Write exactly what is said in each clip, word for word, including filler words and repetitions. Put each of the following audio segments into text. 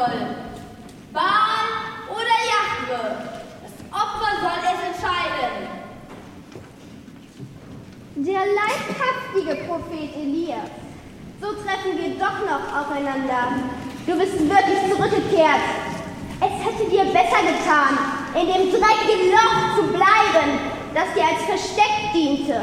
soll. Baal oder Jahwe. Das Opfer soll es entscheiden. Der leibhaftige Prophet Elias. So treffen wir doch noch aufeinander. Du bist wirklich zurückgekehrt. Es hätte dir besser getan, in dem dreckigen Loch zu bleiben, das dir als Versteck diente.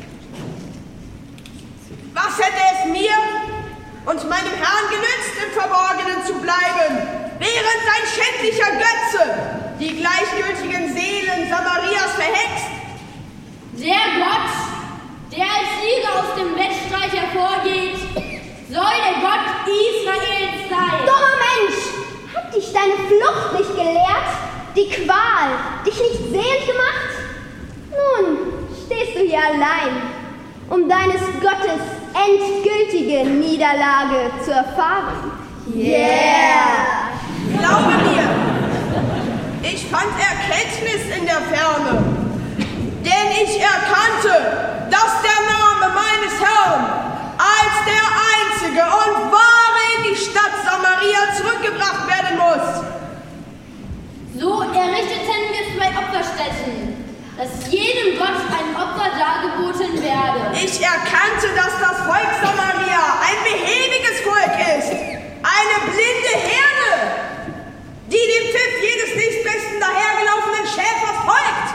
Was hätte es mir und meinem Herrn genützt, im Verborgenen zu bleiben, während sein schändlicher Götze die gleichgültigen Seelen Samarias verhext? Der Gott, der als Sieger aus dem Wettstreit hervorgeht, soll der Gott Israels sein. Dummer Mensch! Hat dich deine Flucht nicht gelehrt? Die Qual dich nicht sehend gemacht? Nun stehst du hier allein, um deines Gottes endgültige Niederlage zu erfahren. Yeah! Glaube mir, ich fand Erkenntnis in der Ferne, denn ich erkannte, dass der Name meines Herrn als der einzige und wahre in die Stadt Samaria zurückgebracht werden muss. So errichteten wir zwei Opferstätten, dass jedem Gott ein Opfer dargeboten werde. Ich erkannte, dass das Volk Samaria ein behäbiges Volk ist, eine blinde Herde, die dem Pfiff jedes nächstbesten dahergelaufenen Schäfers folgt.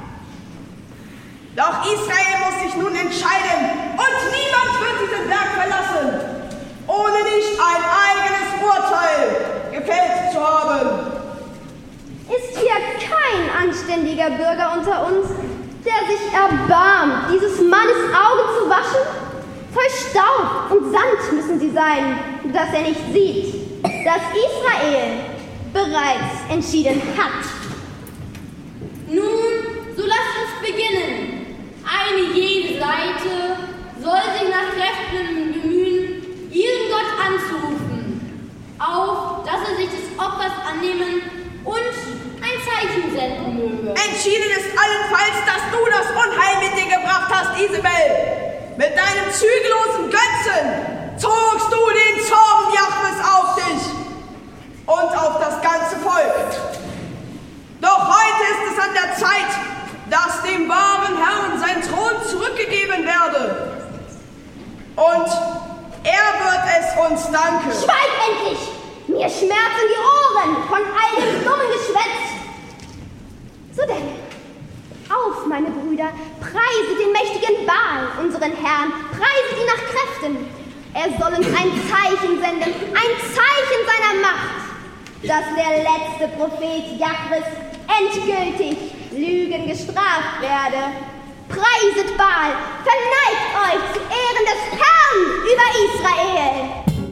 Doch Israel muss sich nun entscheiden und niemand wird diesen Berg verlassen, ohne nicht ein eigenes Urteil gefällt zu haben. Ist hier kein anständiger Bürger unter uns, der sich erbarmt, dieses Mannes Augen zu waschen? Voll Staub und Sand müssen sie sein, dass er nicht sieht, dass Israel bereits entschieden hat. Nun, so lasst uns beginnen. Eine jede Seite soll sich nach Kräften bemühen, ihren Gott anzurufen, auf dass er sich des Opfers annehmen und ein Zeichen senden möge. Entschieden ist allenfalls, dass du das Unheil mit dir gebracht hast, Isabel. Mit deinem zügellosen Götzen zogst du den Zorn Jahwes auf dich und auf das ganze Volk. Doch heute ist es an der Zeit, dass dem wahren Herrn sein Thron zurückgegeben werde. Und er wird es uns danken. Schweig endlich! Mir schmerzen die Ohren von all dem dummen Geschwätz. So denn, auf, meine Brüder, preiset den mächtigen Baal, unseren Herrn, preiset ihn nach Kräften. Er soll uns ein Zeichen senden, ein Zeichen seiner Macht, dass der letzte Prophet Jahwes endgültig Lügen gestraft werde. Preiset Baal, verneigt euch zu Ehren des Herrn über Israel.